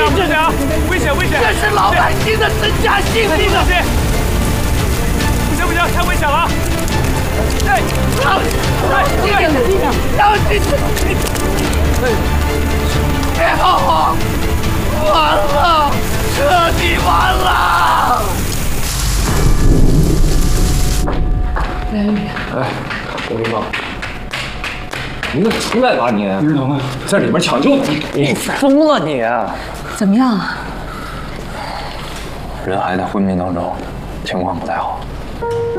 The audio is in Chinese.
小心啊！危险危险！ 这是老百姓的身家性命啊！ 小心！不行不行，太危险了！哎， 老弟，别跑！完了，彻底完了！ 哎，我领导，你可出来吧你！在里面抢救呢！你疯了你！ 怎么样？ 人还在昏迷当中，情况不太好。